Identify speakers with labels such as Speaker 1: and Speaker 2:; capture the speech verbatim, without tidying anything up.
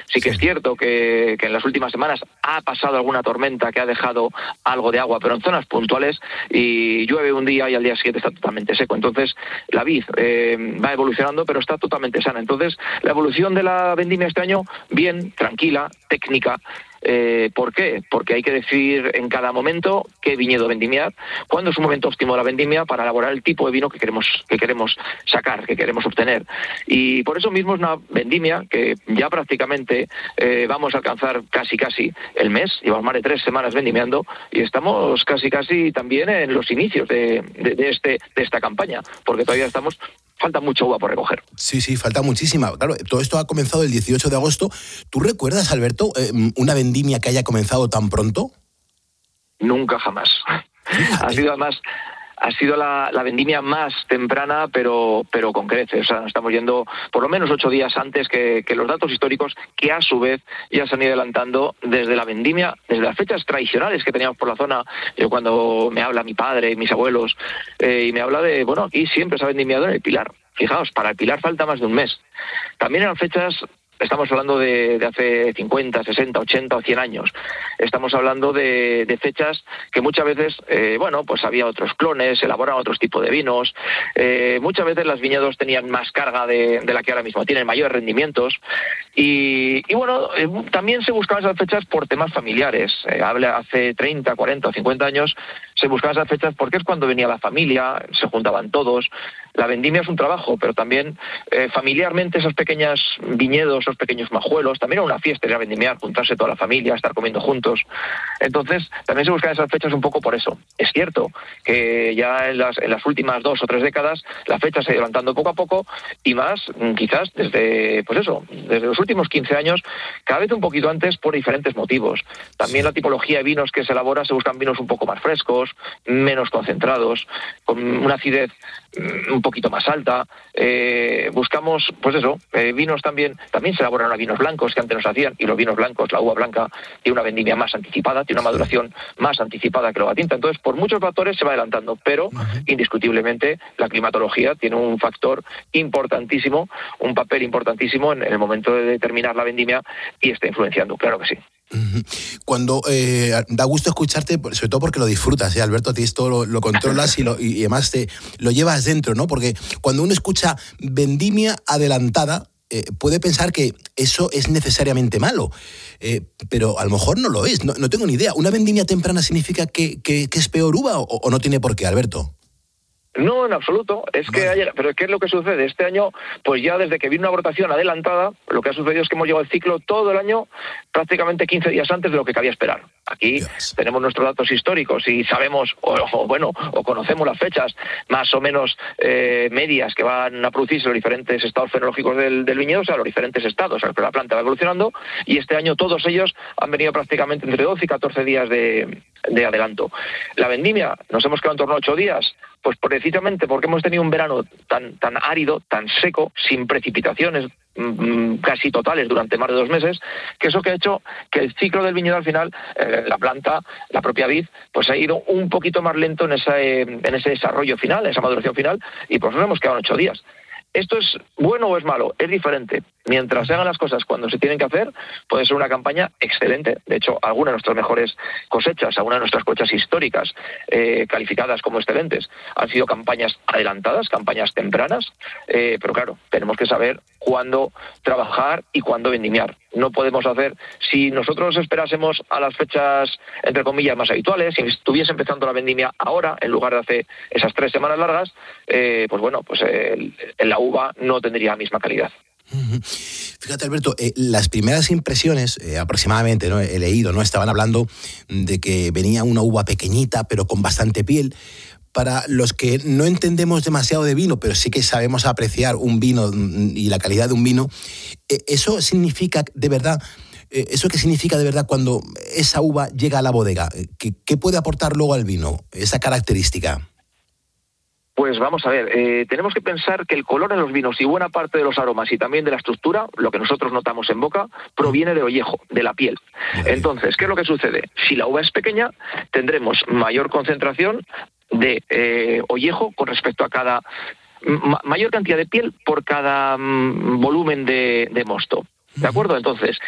Speaker 1: Sí que es cierto que, que en las últimas semanas ha pasado alguna tormenta que ha dejado algo de agua, pero en zonas puntuales, y llueve un día y al día siguiente está totalmente seco. Entonces, la vid eh, va evolucionando, pero está totalmente sana. Entonces, la evolución de la vendimia este año, bien, tranquila, técnica. Eh, ¿Por qué? Porque hay que decidir en cada momento qué viñedo vendimiar, cuándo es un momento óptimo de la vendimia para elaborar el tipo de vino que queremos que queremos sacar, que queremos obtener. Y por eso mismo es una vendimia que ya prácticamente eh, vamos a alcanzar casi casi el mes, llevamos más de tres semanas vendimiando y estamos casi casi también en los inicios de, de, de, este, de esta campaña, porque todavía estamos... Falta mucha uva por recoger.
Speaker 2: Sí, sí, falta muchísima. Claro, todo esto ha comenzado el dieciocho de agosto. ¿Tú recuerdas, Alberto, eh, una vendimia que haya comenzado tan pronto?
Speaker 1: Nunca, jamás. Fíjate. Ha sido además... Ha sido la, la vendimia más temprana, pero pero con creces. O sea, nos estamos yendo por lo menos ocho días antes que, que los datos históricos, que a su vez ya se han ido adelantando desde la vendimia, desde las fechas tradicionales que teníamos por la zona. Yo cuando me habla mi padre, mis abuelos, eh, y me habla de, bueno, aquí siempre se ha vendimiado en el Pilar. Fijaos, para el Pilar falta más de un mes. También eran fechas... Estamos hablando de, de hace cincuenta, sesenta, ochenta o cien años. Estamos hablando de, de fechas que muchas veces, eh, bueno, pues había otros clones, se elaboraban otros tipos de vinos. Eh, muchas veces los viñedos tenían más carga de, de la que ahora mismo tienen, mayores rendimientos. Y, y bueno, eh, también se buscaban esas fechas por temas familiares. Eh, hace treinta, cuarenta o cincuenta años se buscaban esas fechas porque es cuando venía la familia, se juntaban todos. La vendimia es un trabajo, pero también eh, familiarmente esos pequeños viñedos, esos pequeños majuelos, también era una fiesta, era vendimiar, juntarse toda la familia, estar comiendo juntos. Entonces, también se buscan esas fechas un poco por eso. Es cierto que ya en las, en las últimas dos o tres décadas la fecha se ha ido levantando poco a poco y más, quizás desde, pues eso, desde los últimos quince años, cada vez un poquito antes por diferentes motivos. También la tipología de vinos que se elabora, se buscan vinos un poco más frescos, menos concentrados, con una acidez un poquito más alta. Eh, buscamos, pues eso, eh, vinos también, también se elaboran a vinos blancos que antes nos hacían, y los vinos blancos, la uva blanca, tiene una vendimia más anticipada, tiene una maduración más anticipada que la uva tinta. Entonces, por muchos factores se va adelantando, pero indiscutiblemente la climatología tiene un factor importantísimo, un papel importantísimo en el momento de determinar la vendimia y está influenciando, claro que sí.
Speaker 2: Cuando eh, da gusto escucharte, sobre todo porque lo disfrutas, ¿eh, Alberto? A ti esto lo, lo controlas y, lo, y además te lo llevas dentro, ¿no? Porque cuando uno escucha vendimia adelantada, eh, puede pensar que eso es necesariamente malo, eh, pero a lo mejor no lo es, no, no tengo ni idea. ¿Una vendimia temprana significa que, que, que es peor uva o, o no tiene por qué, Alberto?
Speaker 1: No, en absoluto. Es que hay, pero ¿qué es lo que sucede? Este año, pues ya desde que vino una brotación adelantada, lo que ha sucedido es que hemos llegado al ciclo todo el año prácticamente quince días antes de lo que cabía esperar. Aquí yes. tenemos nuestros datos históricos y sabemos, o, o bueno, o conocemos las fechas más o menos eh, medias que van a producirse los diferentes estados fenológicos del, del viñedo, o sea, los diferentes estados, o sea, la planta va evolucionando, y este año todos ellos han venido prácticamente entre doce y catorce días de, de adelanto. La vendimia, nos hemos quedado en torno a ocho días, pues precisamente porque hemos tenido un verano tan, tan árido, tan seco, sin precipitaciones mmm, casi totales durante más de dos meses, que eso que ha hecho que el ciclo del viñedo al final, eh, la planta, la propia vid, pues ha ido un poquito más lento en, esa, eh, en ese desarrollo final, en esa maduración final, y por eso nos hemos quedado en ocho días. ¿Esto es bueno o es malo? Es diferente. Mientras se hagan las cosas cuando se tienen que hacer, puede ser una campaña excelente. De hecho, algunas de nuestras mejores cosechas, algunas de nuestras cosechas históricas, eh, calificadas como excelentes, han sido campañas adelantadas, campañas tempranas, eh, pero claro, tenemos que saber cuándo trabajar y cuándo vendimiar. No podemos hacer, si nosotros esperásemos a las fechas, entre comillas, más habituales, si estuviese empezando la vendimia ahora, en lugar de hace esas tres semanas largas, eh, pues bueno, pues eh, la uva no tendría la misma calidad.
Speaker 2: Fíjate, Alberto, eh, las primeras impresiones, eh, aproximadamente, ¿no? He leído, ¿no? Estaban hablando de que venía una uva pequeñita, pero con bastante piel. Para los que no entendemos demasiado de vino, pero sí que sabemos apreciar un vino y la calidad de un vino, eh, ¿eso significa de verdad, eh, eso qué significa de verdad cuando esa uva llega a la bodega? ¿Qué, qué puede aportar luego al vino, esa característica?
Speaker 1: Pues vamos a ver, eh, tenemos que pensar que el color en los vinos y buena parte de los aromas y también de la estructura, lo que nosotros notamos en boca, proviene del ollejo, de la piel. Entonces, ¿qué es lo que sucede? Si la uva es pequeña, tendremos mayor concentración de eh, ollejo con respecto a cada... Ma- mayor cantidad de piel por cada mm, volumen de, de mosto. ¿De acuerdo? Entonces,